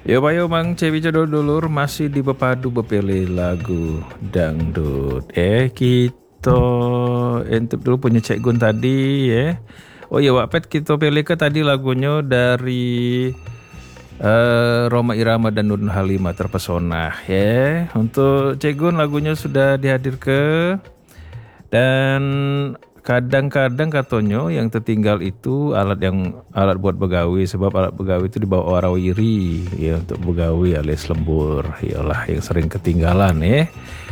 Yo bayo mang cewi jodoh dulur masih di bepadu bepilih lagu dangdut. Kita ente dulu punya Cek Gun tadi ya. Oh iya Wapet kita pilih ke tadi lagunya dari Roma Irama dan Nurun Halimah Terpesona ya. Untuk Cek Gun lagunya sudah dihadir ke dan kadang-kadang katanya yang tertinggal itu alat buat begawi sebab alat begawi itu dibawa warawiri ya untuk begawi alias lembur. Iyalah yang sering ketinggalan ya.